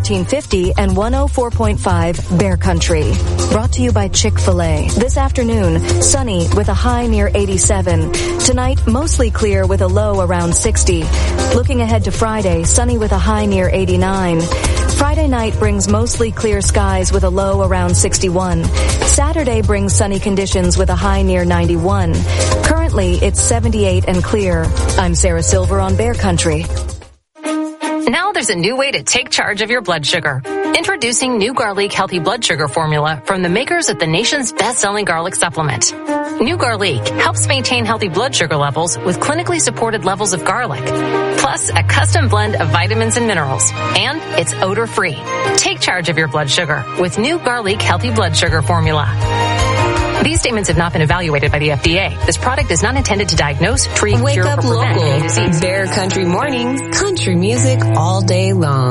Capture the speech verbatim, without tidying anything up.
fourteen fifty and one oh four point five Bear Country. Brought to you by Chick-fil-A. This afternoon, sunny with a high near eighty-seven. Tonight, mostly clear with a low around sixty. Looking ahead to Friday, sunny with a high near eighty-nine. Friday night brings mostly clear skies with a low around sixty-one. Saturday brings sunny conditions with a high near ninety-one. Currently, it's seventy-eight and clear. I'm Sarah Silver on Bear Country. Now there's a new way to take charge of your blood sugar. Introducing New Garlic Healthy Blood Sugar Formula from the makers of the nation's best-selling garlic supplement. New Garlic helps maintain healthy blood sugar levels with clinically supported levels of garlic, plus a custom blend of vitamins and minerals, and it's odor-free. Take charge of your blood sugar with New Garlic Healthy Blood Sugar Formula. These statements have not been evaluated by the F D A. This product is not intended to diagnose, treat, Wake cure, up or prevent local. any disease. Bear Country Mornings, country music all day long.